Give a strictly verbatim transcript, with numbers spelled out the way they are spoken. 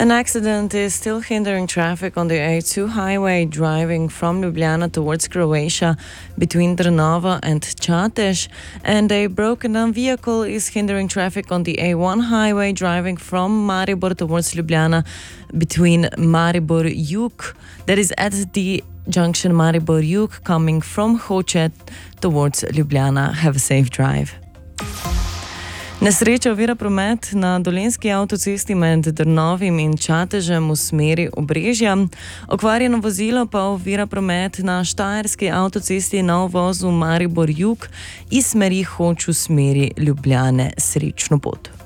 An accident is still hindering traffic on the A two highway driving from Ljubljana towards Croatia between Trnava and Čatež, and a broken down vehicle is hindering traffic on the A one highway driving from Maribor towards Ljubljana between Maribor Jug, that is at the junction Maribor Jug coming from Hoče towards Ljubljana. Have a safe drive. Nesreča ovira promet na dolenjski avtocesti med Drnovim in Čatežem v smeri Obrežja. Okvarjeno vozilo pa ovira promet na štajerski avtocesti na uvozu Maribor Jug iz smeri Hoč v smeri Ljubljane. Srečno pot.